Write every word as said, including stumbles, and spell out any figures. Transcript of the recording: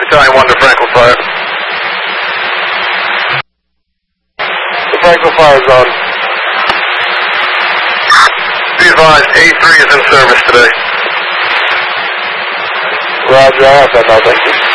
Battalion one to Franklin Fire. The Franklin Fire is on. Be advised, A three is in service today. Roger, I have that now, thank you.